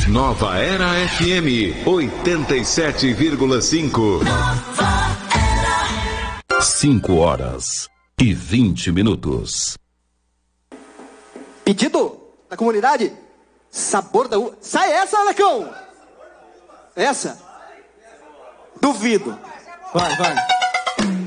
Nova Era FM 87,5. 5h20. Pedido da comunidade, sabor da uva. Sai essa, Alecão! Essa? Duvido. Vai.